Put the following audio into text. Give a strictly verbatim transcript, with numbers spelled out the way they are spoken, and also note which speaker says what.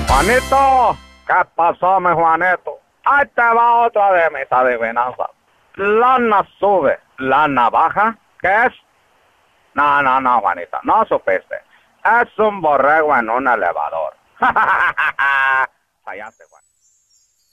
Speaker 1: Juanito, ¿qué pasó, mi Juanito? Ahí te va otra de mis adivinanzas. Lana sube, lana baja. ¿Qué es? No, no, no, Juanito, no supiste. Es un borrego en un elevador. Fallaste, Juan.